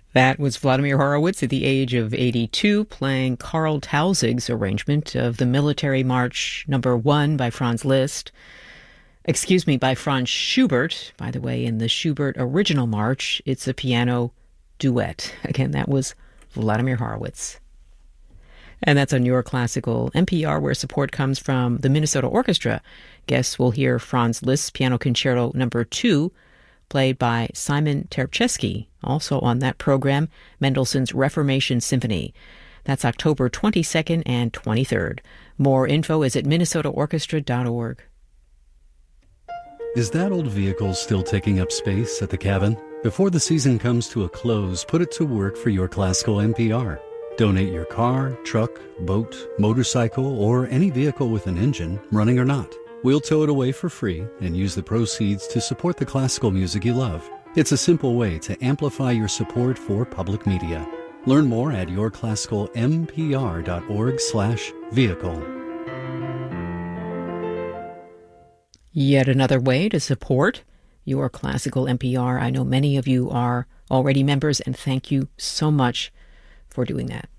That was Vladimir Horowitz at the age of 82 playing Karl Tausig's arrangement of the Military March Number 1 by Franz Liszt. By Franz Schubert. By the way, in the Schubert original march, it's a piano duet. Again, that was Vladimir Horowitz. And that's on Your Classical NPR, where support comes from the Minnesota Orchestra. Guests will hear Franz Liszt's Piano Concerto Number 2, played by Simon Terpchesky. Also on that program, Mendelssohn's Reformation Symphony. That's October 22nd and 23rd. More info is at minnesotaorchestra.org. Is that old vehicle still taking up space at the cabin? Before the season comes to a close, put it to work for Your Classical NPR. Donate your car, truck, boat, motorcycle, or any vehicle with an engine, running or not. We'll tow it away for free and use the proceeds to support the classical music you love. It's a simple way to amplify your support for public media. Learn more at yourclassicalnpr.org/vehicle. Yet another way to support Your Classical NPR. I know many of you are already members, and thank you so much for doing that.